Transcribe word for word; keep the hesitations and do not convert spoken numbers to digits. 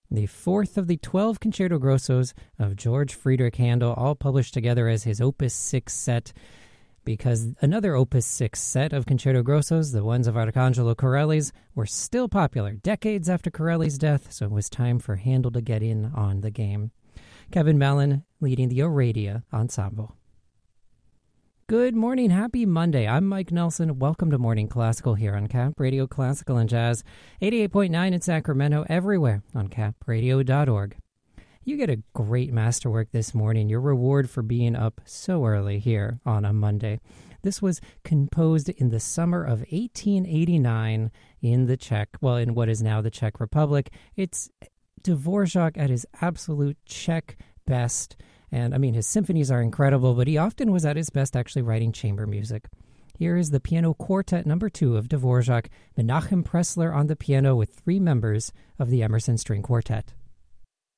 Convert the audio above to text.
the fourth of the twelve concerto grossos of George Friedrich Handel, all published together as his Opus six set, because another Opus six set of concerto grossos, the ones of Arcangelo Corelli's, were still popular decades after Corelli's death, so it was time for Handel to get in on the game. Kevin Mellon leading the Oradia Ensemble. Good morning, happy Monday. I'm Mike Nelson. Welcome to Morning Classical here on Cap Radio Classical and Jazz, eighty-eight point nine in Sacramento, everywhere on cap radio dot org. You get a great masterwork this morning, your reward for being up so early here on a Monday. This was composed in the summer of eighteen eighty-nine in the Czech, well, in what is now the Czech Republic. It's Dvorak at his absolute Czech best. And, I mean, his symphonies are incredible, but he often was at his best actually writing chamber music. Here is the Piano Quartet number two of Dvorak, Menachem Pressler on the piano with three members of the Emerson String Quartet.